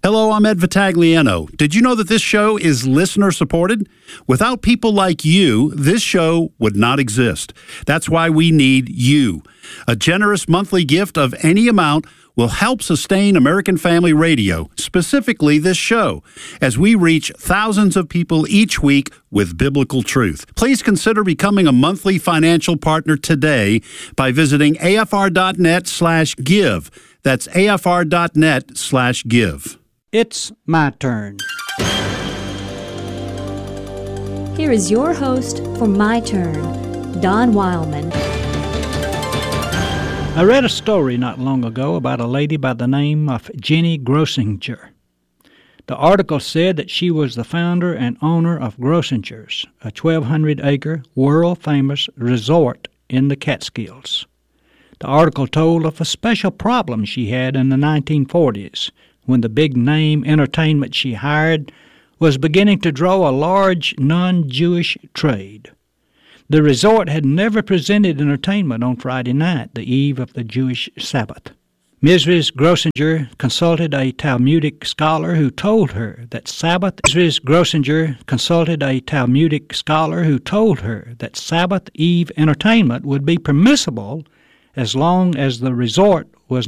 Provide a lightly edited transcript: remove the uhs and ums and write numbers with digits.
Hello, I'm Ed Vitagliano. Did you know that this show is listener-supported? Without people like you, this show would not exist. That's why we need you. A generous monthly gift of any amount will help sustain American Family Radio, specifically this show, as we reach thousands of people each week with biblical truth. Please consider becoming a monthly financial partner today by visiting afr.net/give. That's afr.net/give. It's my turn. Here is your host for My Turn, Don Wildman. I read a story not long ago about a lady by the name of Jenny Grossinger. The article said that she was the founder and owner of Grossingers, a 1,200-acre, world-famous resort in the Catskills. The article told of a special problem she had in the 1940s, when the big-name entertainment she hired was beginning to draw a large non-Jewish trade. The resort had never presented entertainment on Friday night, the eve of the Jewish Sabbath. Mrs. Grossinger consulted a Talmudic scholar who told her that Sabbath Sabbath Eve entertainment would be permissible as long as the resort